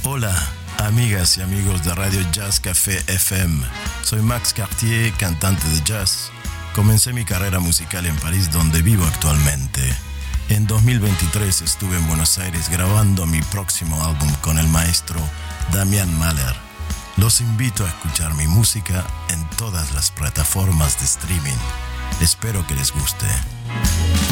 Hola, amigas y amigos de Radio Jazz Café FM. Soy Max Cartier, cantante de jazz. Comencé mi carrera musical en París, donde vivo actualmente. En 2023 estuve en Buenos Aires grabando mi próximo álbum con el maestro Damian Mahler. Los invito a escuchar mi música en todas las plataformas de streaming. Espero que les guste.